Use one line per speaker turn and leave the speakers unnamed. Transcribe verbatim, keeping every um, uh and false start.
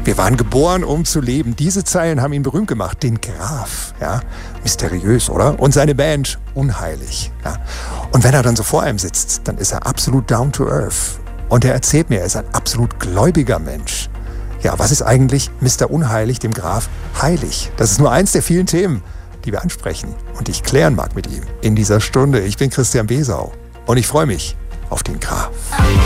Wir waren geboren, um zu leben. Diese Zeilen haben ihn berühmt gemacht. Den Graf, ja, mysteriös, oder? Und seine Band, unheilig. Ja. Und wenn er dann so vor einem sitzt, dann ist er absolut down to earth. Und er erzählt mir, er ist ein absolut gläubiger Mensch. Ja, was ist eigentlich Mister Unheilig, dem Graf, heilig? Das ist nur eins der vielen Themen, die wir ansprechen und die ich klären mag mit ihm in dieser Stunde. Ich bin Christian Besau und ich freue mich auf den Graf.